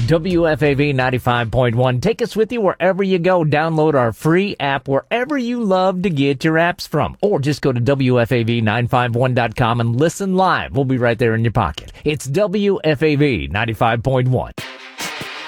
WFAV 95.1. Take us with you wherever you go. Download our free app wherever you love to get your apps from. Or just go to WFAV951.com and listen live. We'll be right there in your pocket. It's WFAV 95.1.